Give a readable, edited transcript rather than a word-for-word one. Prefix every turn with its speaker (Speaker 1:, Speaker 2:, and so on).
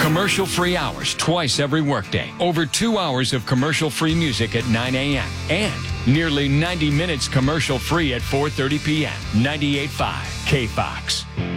Speaker 1: Commercial-free hours twice every workday. Over 2 hours of commercial-free music at 9 a.m. And nearly 90 minutes commercial-free at 4:30 p.m. 98.5 KFOX.